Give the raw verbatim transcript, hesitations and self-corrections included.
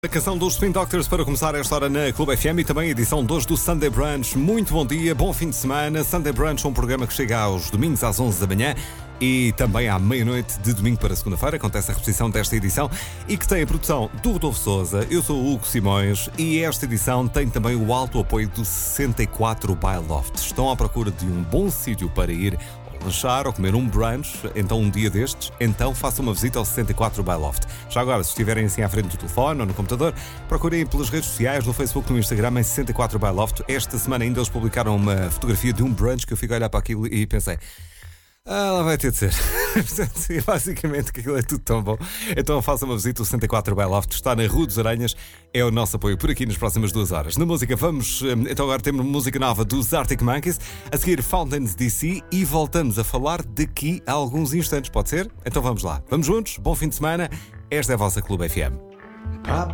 A canção dos Spin Doctors para começar esta hora na Clube F M e também a edição de hoje do Sunday Brunch. Muito bom dia, bom fim de semana. Sunday Brunch é um programa que chega aos domingos às onze da manhã e também à meia-noite de domingo para segunda-feira. Acontece a repetição desta edição e que tem a produção do Rodolfo Sousa. Eu sou o Hugo Simões e esta edição tem também o alto apoio do sessenta e quatro by Loft. Estão à procura de um bom sítio para ir lanchar ou comer um brunch, então um dia destes, então faça uma visita ao sessenta e quatro by Loft. Já agora, se estiverem assim à frente do telefone ou no computador, procurem pelas redes sociais, no Facebook, no Instagram, em sessenta e quatro by Loft. Esta semana ainda eles publicaram uma fotografia de um brunch que eu fico a olhar para aquilo e pensei, ah, lá vai ter de ser. Portanto, basicamente que aquilo é tudo tão bom. Então faça uma visita ao sessenta e quatro by Loft, está na Rua dos Aranhas, é o nosso apoio por aqui nas próximas duas horas. Na música vamos, então agora temos música nova dos Arctic Monkeys, a seguir Fountains D C e voltamos a falar daqui a alguns instantes, pode ser? Então vamos lá, vamos juntos, bom fim de semana, esta é a vossa Clube F M.